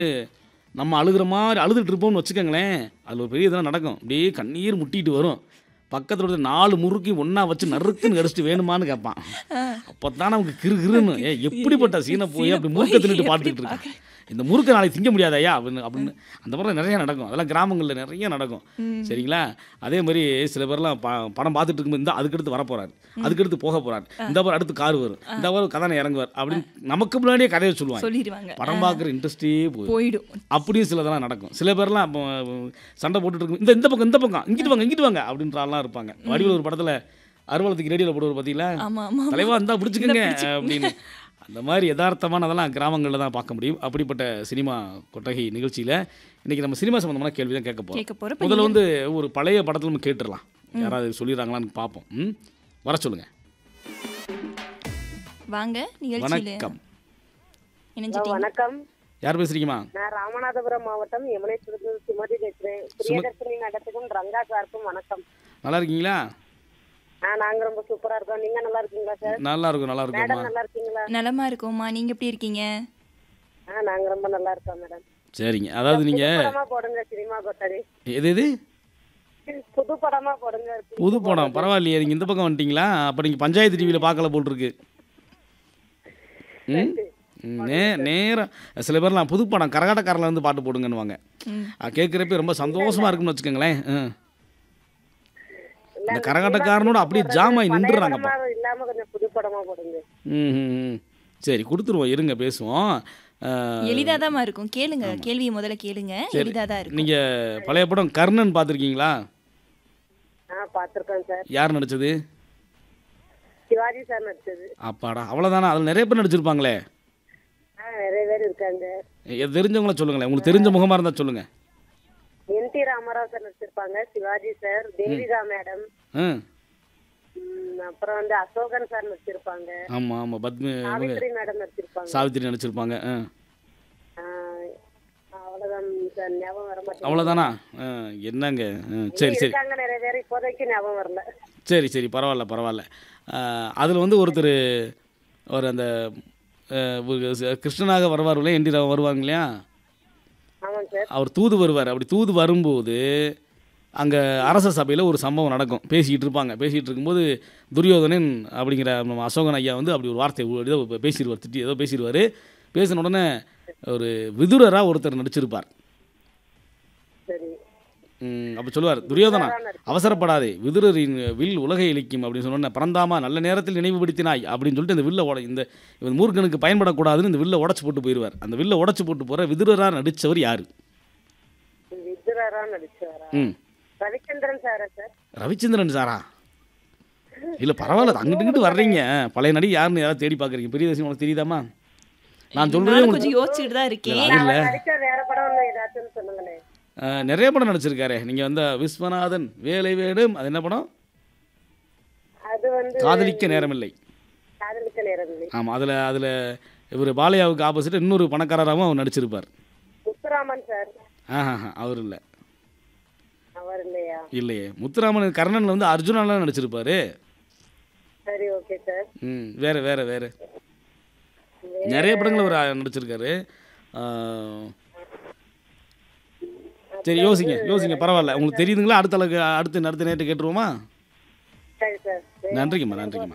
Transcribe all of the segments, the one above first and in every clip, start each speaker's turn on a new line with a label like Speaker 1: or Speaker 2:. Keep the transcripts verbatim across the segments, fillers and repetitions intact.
Speaker 1: நம்ம அழுகுற மாரி அழுதுட்டு இருப்போம்னு வச்சுக்கோங்களேன், அதில ஒரு பெரிய இதெல்லாம் நடக்கும். அப்படியே கண்ணீர் முட்டிட்டு வரும். பக்கத்துல ஒரு நாலு முறுக்கையும் ஒண்ணா வச்சு நறுக்குன்னு கடிச்சிட்டு வேணுமான்னு கேட்பான். அப்பதான் நமக்கு கிறு கிறுன்னு, "ஏய் எப்படிப்பட்ட சீன போய் அப்படி முறுக்க தின்னுட்டு பார்த்துக்கிட்டு இருக்க? இந்த முறுக்க நாளைக்கு திங்க முடியாதாய்யா?" அப்படின்னு அப்படின்னு அந்த மாரிலாம் நெறைய நடக்கும். அதெல்லாம் கிராமங்கள்ல நெறைய நடக்கும். சரிங்களா? அதே மாரி சில பேர்லாம் ப படம் பார்த்துட்டு இருக்கும்போது, "இந்தா அதுக்கடுத்து வரப்போறாரு. அதுக்கடுத்து போக போறாரு. இந்த பாரு அடுத்து கார் வரும். இந்த பாரு கதாநாயகன் இறங்குவார்." அப்படின்னு நமக்கு முன்னாடியே கதைய சொல்லுவாங்க.
Speaker 2: சொல்லிடுவாங்க.
Speaker 1: படம் பார்க்குற இன்ட்ரெஸ்ட்டே போயிடும்.
Speaker 2: போயிடும்.
Speaker 1: அப்படியும் சிலதெல்லாம் நடக்கும். சில பேர்லாம் அப்போ சண்டை போட்டுட்டு இருக்கும். "இந்த இந்த பக்கம் இந்த பக்கம் இங்கிட்டு வாங்க இங்கிட்டு வாங்க" அப்படின்ற ஆள்லாம் இருப்பாங்க. வடிவேலு ஒரு படத்துல அருவாளத்துக்கு ரேடியோல போடுவார் பார்த்தீங்களா?
Speaker 2: ஆமா, ஆமா.
Speaker 1: "தலைவா இந்தா பிடிச்சுக்கங்க" அப்படின்னு. அந்த மாதிரி யதார்த்தமானதெல்லாம் கிராமங்களில் தான் பார்க்க முடியும். அப்படிப்பட்ட சினிமா கொட்டகை நிகழ்ச்சியில் இன்றைக்கி நம்ம சினிமா சம்மந்தமான கேள்வி தான் கேட்க போகிறோம்.
Speaker 2: கேட்க போறோம்.
Speaker 1: முதல்ல வந்து ஒரு பழைய படத்தில் நம்ம கேட்டுடலாம். யாராவது சொல்லிடுறாங்களான்னு பார்ப்போம். ம் வர சொல்லுங்க.
Speaker 2: வாங்க நிகழ்ச்சியில
Speaker 1: வணக்கம்.
Speaker 2: இணைஞ்சிட்டீங்க.
Speaker 3: வணக்கம்.
Speaker 1: யார் பேசுறீங்கம்மா?
Speaker 3: நான் ராமநாதபுரம் மாவட்டம் யமுனேஸ்வரத்தில் சுமதி பேசுறேன். பிரியதர்ஷினி நடத்துக்கும் ரங்கா சாருக்கும் வணக்கம்.
Speaker 1: நல்லா இருக்கீங்களா?
Speaker 3: ஆ, நாங்க ரொம்ப சூப்பரா இருக்கோம். நீங்க நல்லா இருக்கீங்களா சார்?
Speaker 1: நல்லா இருக்கும் நல்லா
Speaker 3: மேடம்
Speaker 1: இருக்கும்மா.
Speaker 3: நல்லா இருக்கீங்களா?
Speaker 2: நலமா இருக்கோம்மா. நீங்க எப்படி இருக்கீங்க?
Speaker 3: ஆ, நாங்க ரொம்ப நல்லா இருக்கோம் மேடம்.
Speaker 1: சரிங்க. அதாவது
Speaker 3: புது
Speaker 1: நீங்கள்
Speaker 3: படமா போடுங்க சினிமா கொட்டகை.
Speaker 1: எது எது
Speaker 3: புது படமா போடுங்க.
Speaker 1: புது படம் பரவாயில்லையே, நீங்கள் இந்த பக்கம் வந்துட்டீங்களா? அப்போ நீங்கள் பஞ்சாயத்து டிவியில் பார்க்கல போட்டிருக்கு. ம் ம், நே நேராக சில பேர்லாம் புது படம் கரகாட்டக்காரில் வந்து பாட்டு போடுங்கன்னுவாங்க. கேட்குறப்ப ரொம்ப சந்தோஷமாக இருக்குன்னு வச்சுக்கோங்களேன். ம். இந்த கரகாட்டக்காரனோட அப்படியே ஜாம் ஆகி நின்றுறாங்கப்பா.
Speaker 3: படமா இல்லாம கொஞ்சம் புது படமா போடுங்க.
Speaker 1: ம் ம், ம். சரி கொடுத்துருவோம், இருங்க பேசுவோம்.
Speaker 2: எளிதாதான் இருக்கும். கேளுங்க. கேள்வியை முதல்ல கேளுங்க. எளிதாதான் இருக்கும்.
Speaker 1: நீங்கள் பழைய படம் கர்ணன் பார்த்துருக்கீங்களா?
Speaker 3: ஆ, பாத்திருக்கோம் சார்.
Speaker 1: யார் நடிச்சது?
Speaker 3: சிவாஜி சார் நடிச்சது.
Speaker 1: அப்பாடா, அவ்வளோதானா? அதில் நிறைய பேர் நடிச்சிருப்பாங்களே.
Speaker 3: ஆ, நிறைய பேர் இருக்காங்க.
Speaker 1: எது தெரிஞ்சவங்கள சொல்லுங்களேன், உங்களுக்கு தெரிஞ்ச முகமாக இருந்தால் சொல்லுங்கள்.
Speaker 3: என் டி ராமராவ் சார் நடிச்சிருப்பாங்க, சிவாஜி சார், தேவிகா மேடம்,
Speaker 1: ம்
Speaker 3: ம், அப்புறம் வந்து அசோகன் சார் நடிச்சிருப்பாங்க,
Speaker 1: ஆமாம் ஆமாம் பத்மி
Speaker 3: சாவித்ரி மேடம் நடிச்சிருப்பாங்க.
Speaker 1: சாவித்திரி நடிச்சிருப்பாங்க. ஆ
Speaker 3: ஆ, அவ்வளவுதான் சார், ஞாபகம் வர மாட்டேங்குது.
Speaker 1: அவ்வளோதானா? ஆ என்னங்க? ஆ சரி சரி
Speaker 3: இருக்காங்க நிறைய பேர், இப்போதைக்கு ஞாபகம் வரல.
Speaker 1: சரி சரி பரவாயில்ல பரவாயில்ல. அதில் வந்து ஒருத்தர் ஒரு அந்த அஹ், ஒரு ச- கிருஷ்ணனாக வருவார்களே, என் டி ராம வருவாங்க இல்லையா?
Speaker 3: ஆமாங்க சார்.
Speaker 1: அவர் தூது வருவார். அப்படி தூது வரும்போது அங்கே அரச சபையில் ஒரு சம்பவம் நடக்கும். பேசிக்கிட்டு இருப்பாங்க. பேசிகிட்டு இருக்கும்போது துரியோதனன் அப்படிங்கிற நம்ம அசோகன் ஐயா வந்து அப்படி ஒரு வார்த்தை ஏதோ பேசிடுவார், திட்டி ஏதோ பேசிடுவார். பேசின உடனே ஒரு விதுரராக ஒருத்தர் நடிச்சிருப்பார்.
Speaker 3: சரி.
Speaker 1: அப்போ சொல்லுவார், துரியோதனா அவசரப்படாதே, விதுரரின் வில் உலகை இழிக்கும் அப்படின்னு சொன்ன பரந்தாமா நல்ல நேரத்தில் நினைவுபடுத்தினாய் அப்படின்னு சொல்லிட்டு இந்த வில்லை உட இந்த இவன் மூர்க்கனுக்கு பயன்படக்கூடாதுன்னு இந்த வில்லை உடச்சி போட்டு போயிடுவார். அந்த வில்லை உடச்சி போட்டு போகிற விதுரராக நடித்தவர் யார்?
Speaker 3: விதுரரா நடிச்சாரா?
Speaker 1: ம்
Speaker 3: ரவிச்சந்திரன் சாரா சார்?
Speaker 1: ரவிச்சந்திரன் சாரா? இல்லை பரவாயில்ல, அங்கிட்டு இங்கிட்டு வர்றீங்க. பழைய நடிகை யாருன்னு யாராவது தேடி பார்க்குறீங்க. பெரியதேசி உனக்கு தெரியுதாம்மா? நான் சொல்கிறதே
Speaker 2: நானும்
Speaker 1: உங்களுக்கு
Speaker 2: கொஞ்சம் யோசிச்சுட்டு தான் இருக்கேன்.
Speaker 1: அது இல்லை.
Speaker 3: அவர் நடிச்ச வேற படம் ஒண்ணு ஏதாச்சும் சொல்லுங்களேன்.
Speaker 1: அஹ், நிறைய படம் நடிச்சிருக்காரு. நீங்கள் வந்து விஸ்வநாதன் வேலை வேடும், அது என்ன படம்?
Speaker 3: அது வந்து
Speaker 1: காதலிக்க நேரமில்லை.
Speaker 3: காதலிக்க நேரம் இல்லை.
Speaker 1: ஆமாம், அதில் அதில் இவர் பாலையாவுக்கு ஆப்போசிட் இன்னொரு பணக்காரராகவும் அவர் நடிச்சிருப்பார்.
Speaker 3: முத்துராமன் சார்?
Speaker 1: ஆஹா அவர் இல்லை.
Speaker 3: அவர் இல்லையா?
Speaker 1: இல்லையே. முத்துராமன் கர்ணனில் வந்து அர்ஜுனாலாம் நடிச்சிருப்பாரு.
Speaker 3: சரி, ஓகே சார்.
Speaker 1: ம் வேறு வேறு வேறு நிறைய படங்கள் அவர் நடிச்சிருக்காரு. அஹ், சரி யோசிங்க யோசிங்க பரவாயில்ல. உங்களுக்கு தெரியுதுங்களா? அடுத்த அளவுக்கு அடுத்து அடுத்த நேரத்தை கேட்டுருவோமா?
Speaker 3: சரி சார்.
Speaker 1: நன்றிங்கம்மா நன்றிங்கம்மா.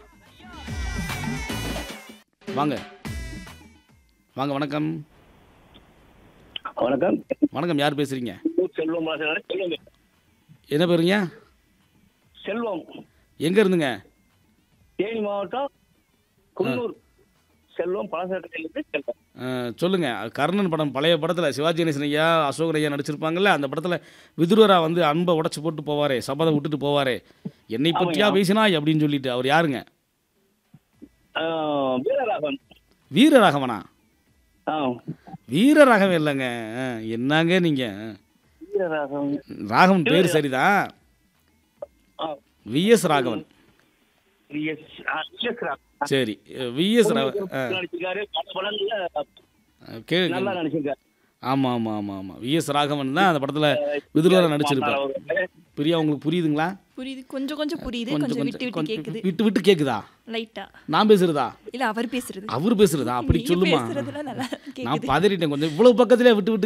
Speaker 1: வாங்க வாங்க வணக்கம்.
Speaker 4: வணக்கம்.
Speaker 1: வணக்கம், யார் பேசுகிறீங்க?
Speaker 4: செல்வம் வாசகர். சொல்லுங்க.
Speaker 1: என்ன பேருங்க?
Speaker 4: செல்வம்.
Speaker 1: எங்கே இருந்துங்க?
Speaker 4: தேனி மாவட்டம் குன்னூர். செல்வம் பழசக்கடையிலிருந்து செல்வம்.
Speaker 1: அஹ், சொல்லுங்க. கர்ணன் படம் பழைய படத்தில் சிவாஜி கணேசன் ஐயா அசோகன் ஐயா நடிச்சிருப்பாங்கல்ல, அந்த படத்தில் விதுரரா வந்து அன்பை உடச்சி போட்டு போவாரே, சபதம் விட்டுட்டு போவாரே, என்னை பற்றியா பேசினாய் அப்படின்னு சொல்லிட்டு, அவர் யாருங்க?
Speaker 4: ஆஹ், வீரராகவன்.
Speaker 1: வீரராகவனா?
Speaker 4: ஆ,
Speaker 1: வீரராகவன் இல்லைங்க. அஹ், என்னங்க நீங்கள்?
Speaker 4: வீரராகவன்.
Speaker 1: ராகவன் பேர் சரிதான்.
Speaker 4: ஆ,
Speaker 1: விஎஸ் ராகவன்.
Speaker 4: விஎஸ். ஆ, விஎஸ் ராகவன்.
Speaker 1: சரி, விஎஸ் ராகவன்.
Speaker 4: நடிச்சிருக்காரு. பல படங்கள்ல
Speaker 1: கே
Speaker 4: நல்லா நடிச்சிருக்காரு.
Speaker 1: ஆமாம் ஆமாம் ஆமாம் ஆமாம் விஎஸ் ராகவன் தான் அந்த படத்தில் விதுரரா நடிச்சிருப்பார். பிரியா உங்களுக்கு புரியுதுங்களா?
Speaker 2: புரியுது, கொஞ்சம் கொஞ்சம் புரியுது,
Speaker 1: கொஞ்சம்
Speaker 2: கொஞ்சம்
Speaker 1: கொஞ்சம்
Speaker 2: விட்டு விட்டு
Speaker 1: கொஞ்சம்
Speaker 2: கேக்குது
Speaker 1: விட்டு விட்டு கேக்குதா?
Speaker 2: லைட்டா.
Speaker 1: நான் பேசுறதா?
Speaker 2: இல்ல அவர் பேசுறது.
Speaker 1: அவர் பேசுறதா? அப்படி
Speaker 2: நீங்க
Speaker 1: சொல்லுமா?
Speaker 2: பேசுறதுல நல்லா
Speaker 1: நான்
Speaker 2: கேக்குது.
Speaker 1: பதறிட்டேன் கொஞ்சம். இவ்வளவு பக்கத்துல விட்டு விட்டு